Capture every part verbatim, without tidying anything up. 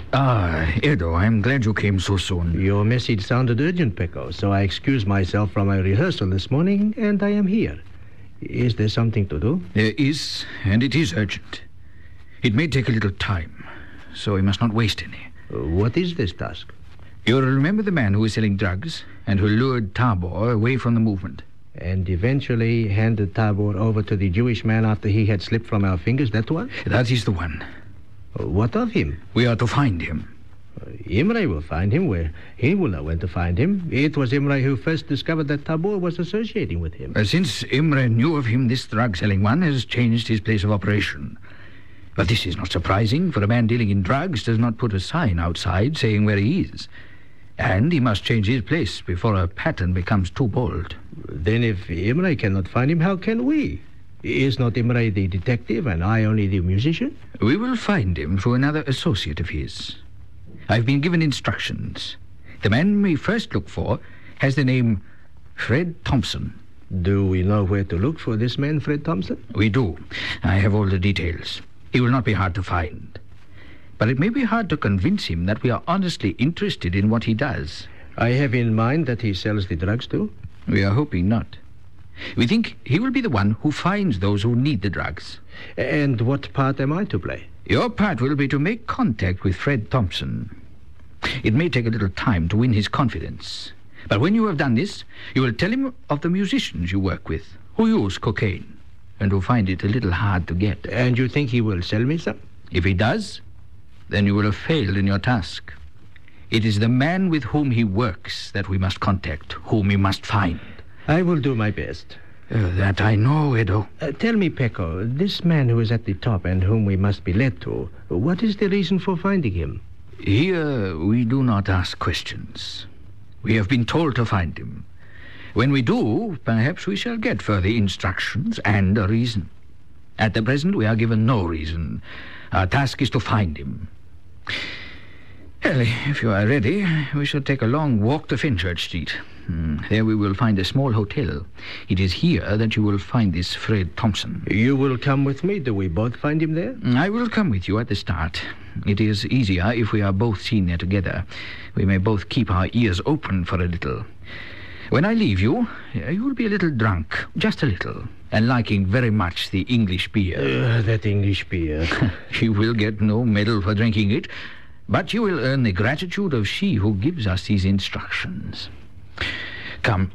Ah, Edo, I'm glad you came so soon. Your message sounded urgent, Pecco, so I excused myself from my rehearsal this morning, and I am here. Is there something to do? There is, and it is urgent. It may take a little time, so we must not waste any. Uh, what is this task? You'll remember the man who was selling drugs and who lured Tabor away from the movement. And eventually handed Tabor over to the Jewish man after he had slipped from our fingers, that one? That is the one. Uh, what of him? We are to find him. Uh, Imre will find him where he will know when to find him. It was Imre who first discovered that Tabor was associating with him. Uh, since Imre knew of him, this drug-selling one has changed his place of operation. But this is not surprising, for a man dealing in drugs does not put a sign outside saying where he is. And he must change his place before a pattern becomes too bold. Then if Imre cannot find him, how can we? Is not Imre the detective and I only the musician? We will find him through another associate of his. I've been given instructions. The man we first look for has the name Fred Thompson. Do we know where to look for this man, Fred Thompson? We do. I have all the details. He will not be hard to find. But it may be hard to convince him that we are honestly interested in what he does. I have in mind that he sells the drugs too. We are hoping not. We think he will be the one who finds those who need the drugs. And what part am I to play? Your part will be to make contact with Fred Thompson. It may take a little time to win his confidence. But when you have done this, you will tell him of the musicians you work with, who use cocaine, and who find it a little hard to get. And you think he will sell me some? If he does, then you will have failed in your task. It is the man with whom he works that we must contact, whom we must find. I will do my best. Uh, that I know, Edo. Uh, tell me, Pecco, this man who is at the top and whom we must be led to, what is the reason for finding him? Here we do not ask questions. We have been told to find him. When we do, perhaps we shall get further instructions and a reason. At the present, we are given no reason. Our task is to find him. Well, if you are ready, we shall take a long walk to Fenchurch Street. Hmm, there we will find a small hotel. It is here that you will find this Fred Thompson. You will come with me? Do we both find him there? I will come with you at the start. It is easier if we are both seen there together. We may both keep our ears open for a little. When I leave you, you will be a little drunk, just a little, and liking very much the English beer. Uh, that English beer. You will get no medal for drinking it, but you will earn the gratitude of she who gives us these instructions. Come.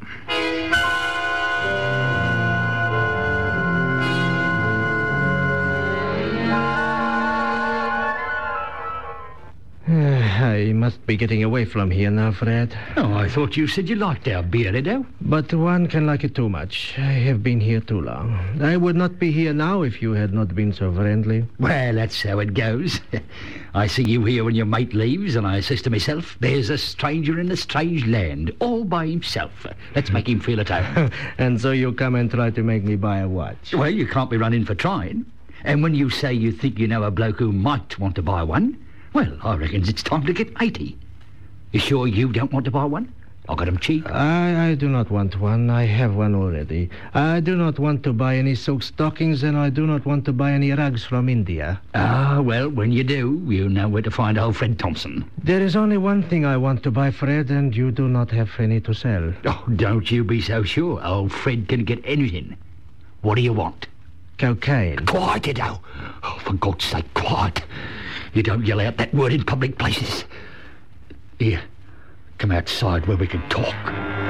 I must be getting away from here now, Fred. Oh, I thought you said you liked our beer, Edo. But one can like it too much. I have been here too long. I would not be here now if you had not been so friendly. Well, that's how it goes. I see you here when your mate leaves, and I says to myself, there's a stranger in a strange land, all by himself. Let's make him feel at home. And so you come and try to make me buy a watch. Well, you can't be running for trying. And when you say you think you know a bloke who might want to buy one, well, I reckons it's time to get eighty. You sure you don't want to buy one? I got 'em cheap. I, I do not want one. I have one already. I do not want to buy any silk stockings, and I do not want to buy any rugs from India. Ah, well, when you do, you know where to find old Fred Thompson. There is only one thing I want to buy, Fred, and you do not have any to sell. Oh, don't you be so sure. Old Fred can get anything. What do you want? Cocaine. Quiet, Edo. Oh, for God's sake, quiet. You don't yell out that word in public places. Here, come outside where we can talk.